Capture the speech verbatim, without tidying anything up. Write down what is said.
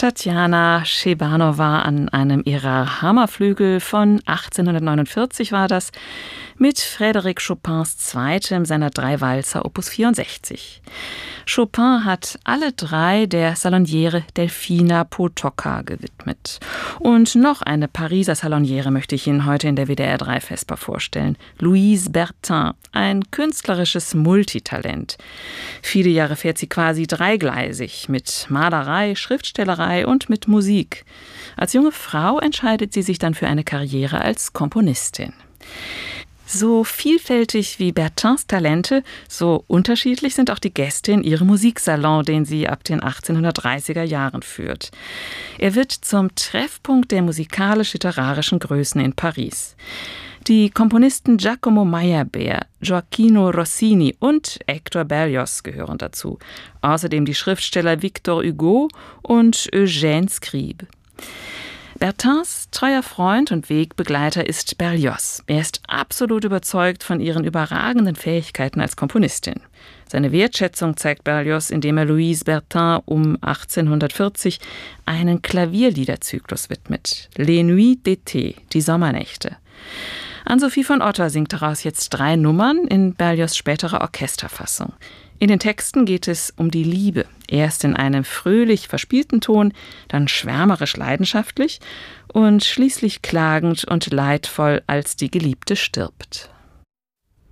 Tatjana Schebanova an einem ihrer Hammerflügel von achtzehnhundertneunundvierzig war das, mit Frédéric Chopins zweitem seiner drei Walzer Opus vierundsechzig. Chopin hat alle drei der Saloniere Delfina Potocka gewidmet. Und noch eine Pariser Saloniere möchte ich Ihnen heute in der W D R drei Vesper vorstellen. Louise Bertin, ein künstlerisches Multitalent. Viele Jahre fährt sie quasi dreigleisig mit Malerei, Schriftstellerei und mit Musik. Als junge Frau entscheidet sie sich dann für eine Karriere als Komponistin. So vielfältig wie Bertins Talente, so unterschiedlich sind auch die Gäste in ihrem Musiksalon, den sie ab den achtzehnhundertdreißiger Jahren führt. Er wird zum Treffpunkt der musikalisch-literarischen Größen in Paris. Die Komponisten Giacomo Meyerbeer, Gioacchino Rossini und Hector Berlioz gehören dazu. Außerdem die Schriftsteller Victor Hugo und Eugène Scribe. Bertins treuer Freund und Wegbegleiter ist Berlioz. Er ist absolut überzeugt von ihren überragenden Fähigkeiten als Komponistin. Seine Wertschätzung zeigt Berlioz, indem er Louise Bertin um achtzehnhundertvierzig einen Klavierliederzyklus widmet. Les Nuits d'été, die Sommernächte. Ann-Sophie von Otter singt daraus jetzt drei Nummern in Berlioz' späterer Orchesterfassung. In den Texten geht es um die Liebe, erst in einem fröhlich verspielten Ton, dann schwärmerisch leidenschaftlich und schließlich klagend und leidvoll, als die Geliebte stirbt.